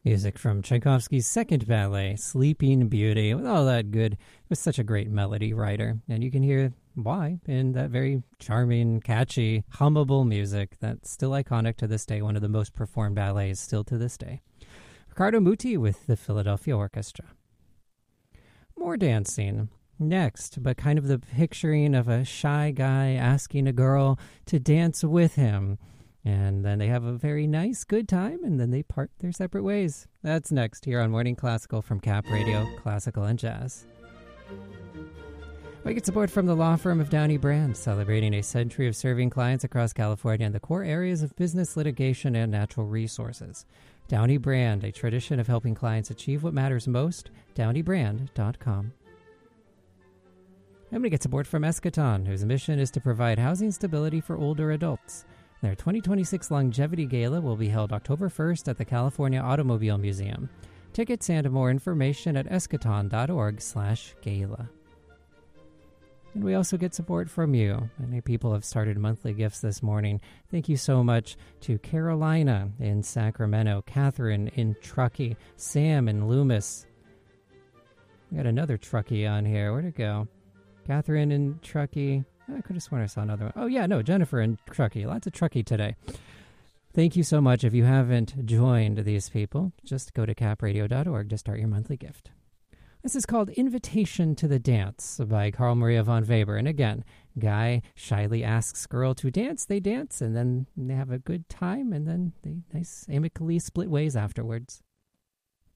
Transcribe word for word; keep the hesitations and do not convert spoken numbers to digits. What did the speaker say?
Music from Tchaikovsky's second ballet, Sleeping Beauty, with all that good, it was such a great melody writer. And you can hear why in that very charming, catchy, hummable music that's still iconic to this day, one of the most performed ballets still to this day. Riccardo Muti with the Philadelphia Orchestra. More dancing. Next, but kind of the picturing of a shy guy asking a girl to dance with him. And then they have a very nice, good time, and then they part their separate ways. That's next here on Morning Classical from Cap Radio, Classical and Jazz. We get support from the law firm of Downey Brand, celebrating a century of serving clients across California in the core areas of business, litigation, and natural resources. Downey Brand, a tradition of helping clients achieve what matters most, downey brand dot com. And we get support from Eschaton, whose mission is to provide housing stability for older adults. Their twenty twenty-six Longevity Gala will be held October first at the California Automobile Museum. Tickets and more information at eschaton.org slash gala. And we also get support from you. Many people have started monthly gifts this morning. Thank you so much to Carolina in Sacramento, Catherine in Truckee, Sam in Loomis. We got another Truckee on here. Where'd it go? Catherine in Truckee. I could have sworn I saw another one. Oh, yeah, no, Jennifer and Truckee. Lots of Truckee today. Thank you so much. If you haven't joined these people, just go to cap radio dot org to start your monthly gift. This is called Invitation to the Dance by Carl Maria von Weber. And again, guy shyly asks girl to dance. They dance, and then they have a good time, and then they nice amicably split ways afterwards.